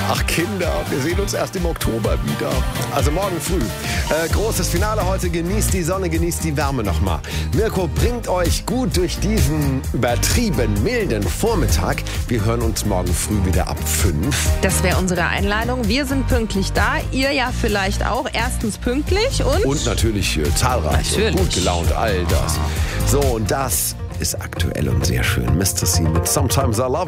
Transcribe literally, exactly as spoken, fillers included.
Ach Kinder, wir sehen uns erst im Oktober wieder. Also morgen früh. Äh, großes Finale heute. Genießt die Sonne, genießt die Wärme nochmal. Mirko bringt euch gut durch diesen übertrieben milden Vormittag. Wir hören uns morgen früh wieder ab fünf. Das wäre unsere Einladung. Wir sind pünktlich da. Ihr ja vielleicht auch. Erstens pünktlich und... Und natürlich äh, zahlreich Natürlich. und gut gelaunt, all das. So, und das ist aktuell und sehr schön. Mister C mit Sometimes I Love